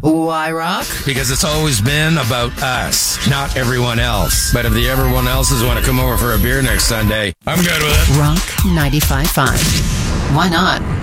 Why rock? Because it's always been about us, not everyone else. But if the everyone else's want to come over for a beer next Sunday, I'm good with it. Rock 95.5. Why not?